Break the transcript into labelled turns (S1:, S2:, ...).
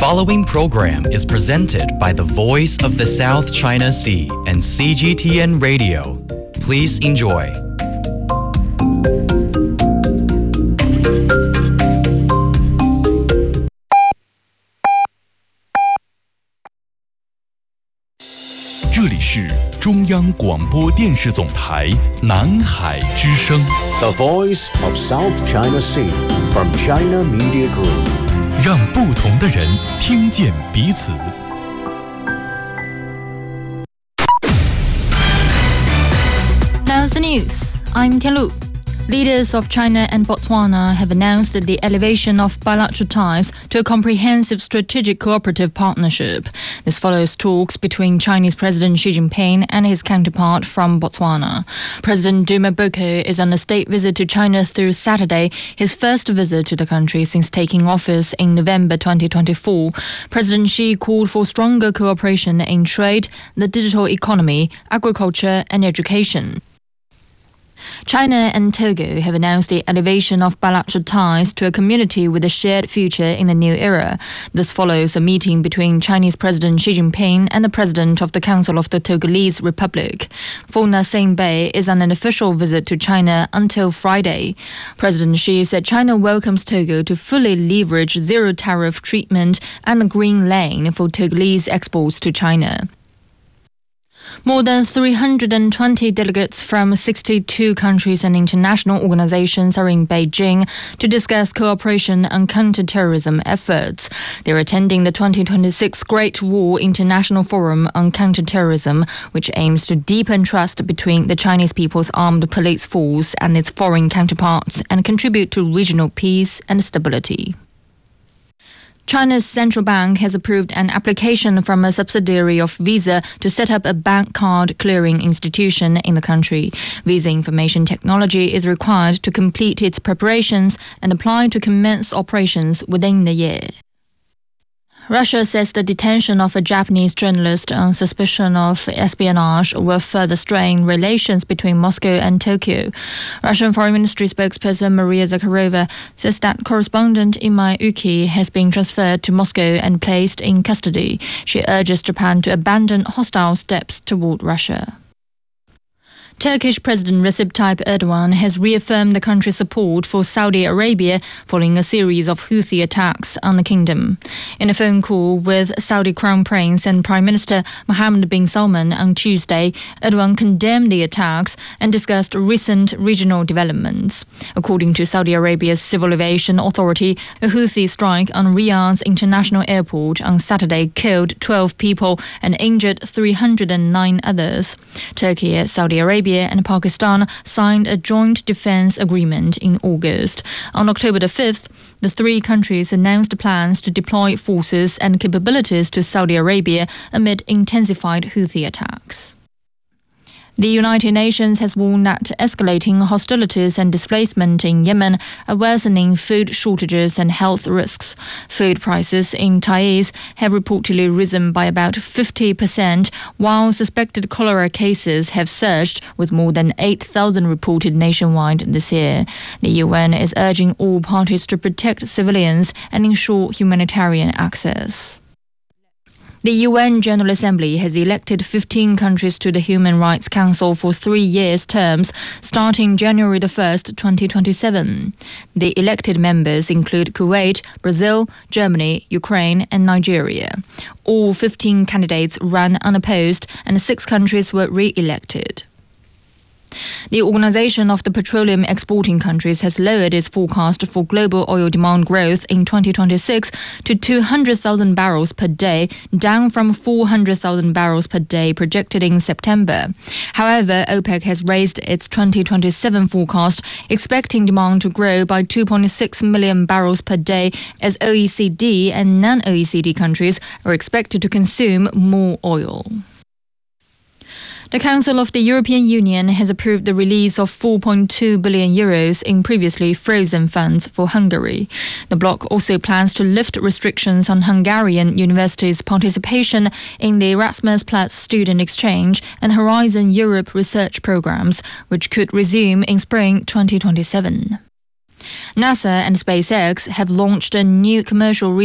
S1: following program is presented by the Voice of the South China Sea and CGTN Radio. Please enjoy.
S2: 这里是中央广播电视总台南海之声
S3: The Voice of South China Sea from China Media Group.
S2: 让不同的人听见彼此。
S4: Now's the news. I'm Tianlu. Leaders of China and Botswana have announced the elevation of bilateral ties to a comprehensive strategic cooperative partnership. This follows talks between Chinese President Xi Jinping and his counterpart from Botswana. President Duma Boko is on a state visit to China through Saturday, his first visit to the country since taking office in November 2024. President Xi called for stronger cooperation in trade, the digital economy, agriculture and education. China and Togo have announced the elevation of bilateral ties to a community with a shared future in the new era. This follows a meeting between Chinese President Xi Jinping and the President of the Council of the Togolese Republic. Fauna Singbe is on an official visit to China until Friday. President Xi said China welcomes Togo to fully leverage zero-tariff treatment and the Green Lane for Togolese exports to China. More than 320 delegates from 62 countries and international organizations are in Beijing to discuss cooperation on counter-terrorism efforts. They're attending the 2026 Great Wall International Forum on Counter-Terrorism, which aims to deepen trust between the Chinese People's Armed Police Force and its foreign counterparts and contribute to regional peace and stability. China's central bank has approved an application from a subsidiary of Visa to set up a bank card clearing institution in the country. Visa Information Technology is required to complete its preparations and apply to commence operations within the year. Russia says the detention of a Japanese journalist on suspicion of espionage will further strain relations between Moscow and Tokyo. Russian Foreign Ministry spokesperson Maria Zakharova says that correspondent Imai Uki has been transferred to Moscow and placed in custody. She urges Japan to abandon hostile steps toward Russia. Turkish President Recep Tayyip Erdogan has reaffirmed the country's support for Saudi Arabia following a series of Houthi attacks on the kingdom. In a phone call with Saudi Crown Prince and Prime Minister Mohammed bin Salman on Tuesday, Erdogan condemned the attacks and discussed recent regional developments. According to Saudi Arabia's Civil Aviation Authority, a Houthi strike on Riyadh's international airport on Saturday killed 12 people and injured 309 others. Turkey, Saudi Arabia and Pakistan signed a joint defense agreement in August. On October the 5th, the three countries announced plans to deploy forces and capabilities to Saudi Arabia amid intensified Houthi attacks. The United Nations has warned that escalating hostilities and displacement in Yemen are worsening food shortages and health risks. Food prices in Taiz have reportedly risen by about 50%, while suspected cholera cases have surged, with more than 8,000 reported nationwide this year. The UN is urging all parties to protect civilians and ensure humanitarian access. The UN General Assembly has elected 15 countries to the Human Rights Council for 3 years terms, starting January 1st, 2027. The elected members include Kuwait, Brazil, Germany, Ukraine and Nigeria. All 15 candidates ran unopposed and 6 countries were re-elected. The Organization of the Petroleum Exporting Countries has lowered its forecast for global oil demand growth in 2026 to 200,000 barrels per day, down from 400,000 barrels per day projected in September. However, OPEC has raised its 2027 forecast, expecting demand to grow by 2.6 million barrels per day, as OECD and non-OECD countries are expected to consume more oil. The Council of the European Union has approved the release of €4.2 billion in previously frozen funds for Hungary. The bloc also plans to lift restrictions on Hungarian universities' participation in the Erasmus Plus student exchange and Horizon Europe research programs, which could resume in spring 2027. NASA and SpaceX have launched a new commercial